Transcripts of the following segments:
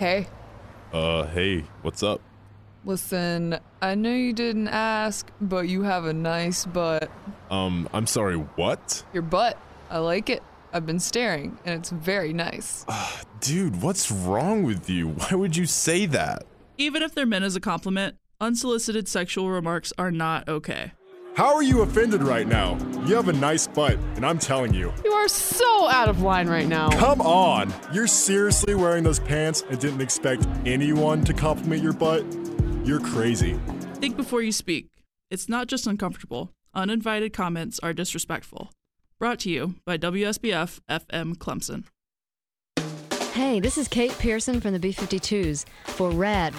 Hey, Hey, what's up? listen, I know you didn't ask, but you have a nice butt. I'm sorry, what? Your butt. I like it. I've been staring, and it's very nice. Dude, what's wrong with you? Why would you say that? Even if they're meant as a compliment, unsolicited sexual remarks are not okay. How are you offended right now? You have a nice butt, and I'm telling you. You are so out of line right now. Come on! You're seriously wearing those pants and didn't expect anyone to compliment your butt? You're crazy. Think before you speak. It's not just uncomfortable. Uninvited comments are disrespectful. Brought to you by WSBF FM Clemson. Hey, this is Kate Pearson from the B-52s for RAD.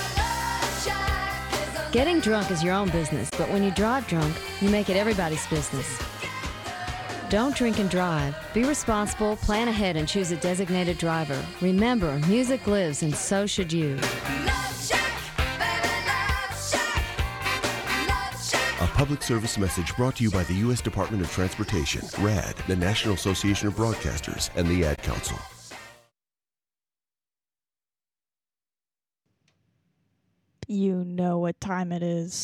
Getting drunk is your own business, but when you drive drunk, you make it everybody's business. Don't drink and drive. Be responsible, plan ahead, and choose a designated driver. Remember, music lives, and so should you. A public service message brought to you by the U.S. Department of Transportation, RAD, the National Association of Broadcasters, and the Ad Council. You know what time it is.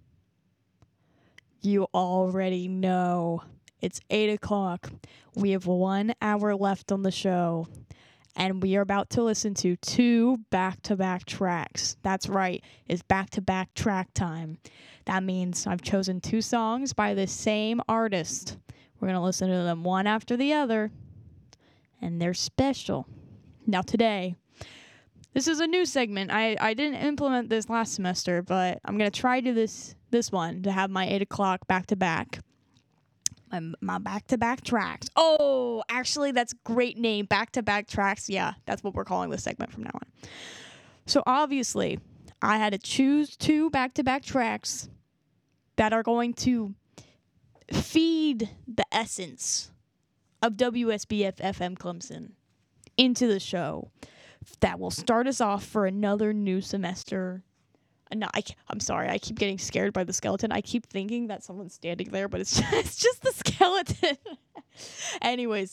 You already know. It's 8 o'clock. We have 1 hour left on the show. And we are about to listen to 2 back-to-back tracks. That's right. It's back-to-back track time. That means I've chosen 2 songs by the same artist. We're going to listen to them one after the other. And they're special. Now today, this is a new segment. I didn't implement this last semester, but I'm going to try to do this one to have my 8 o'clock back-to-back. My back-to-back tracks. Oh, actually, that's a great name. Back-to-back tracks. Yeah, that's what we're calling this segment from now on. So obviously, I had to choose 2 back-to-back tracks that are going to feed the essence of WSBF FM Clemson into the show. That will start us off for another new semester. No, I'm sorry. I keep getting scared by the skeleton. I keep thinking that someone's standing there, but it's just the skeleton. Anyways,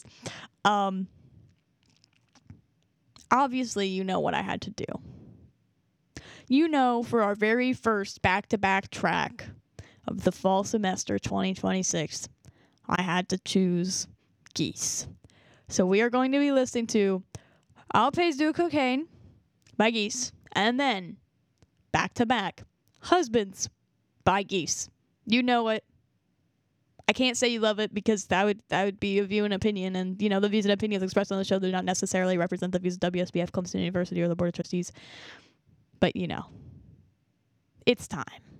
obviously you know what I had to do. You know, for our very first back-to-back track of the fall semester 2026, I had to choose Geese. So we are going to be listening to All Pays Do Cocaine by Geese, and then back-to-back Husbands by Geese. You know it. I can't say you love it because that would be a view and opinion, and you know the views and opinions expressed on the show do not necessarily represent the views of WSBF Clemson University or the Board of Trustees. But you know, it's time.